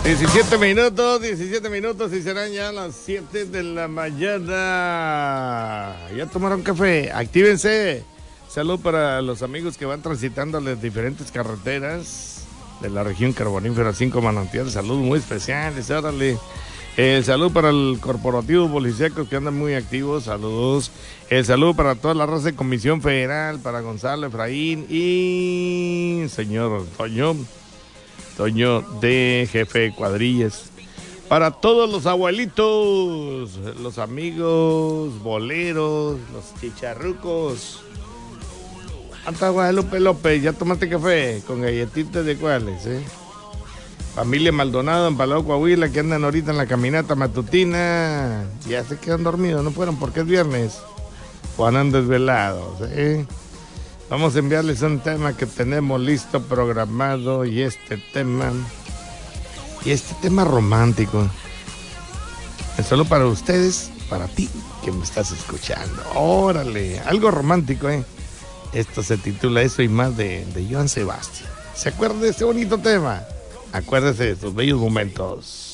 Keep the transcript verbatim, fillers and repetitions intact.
diecisiete minutos, diecisiete minutos y serán ya las siete de la mañana. ¿Ya tomaron café? Actívense. Salud para los amigos que van transitando las diferentes carreteras de la región carbonífera, cinco manantiales. Salud muy especiales, órale. El saludo para el corporativo policíaco que andan muy activos, saludos. El saludo para toda la raza de Comisión Federal, para Gonzalo Efraín y señor Toño, Toño de jefe de cuadrillas. Para todos los abuelitos, los amigos, boleros, los chicharrucos. Hasta Guadalupe López, ¿ya tomaste café? Con galletitas de cuáles, eh? Familia Maldonado en Palau, Coahuila, que andan ahorita en la caminata matutina. Ya se quedan dormidos, no fueron porque es viernes. O andan desvelados, ¿eh? Vamos a enviarles un tema que tenemos listo, programado. Y este tema... Y este tema romántico. Es solo para ustedes, para ti, que me estás escuchando. Órale, algo romántico, ¿eh? Esto se titula Eso y Más de, de Joan Sebastián. ¿Se acuerdan de este bonito tema? Acuérdese de estos bellos momentos.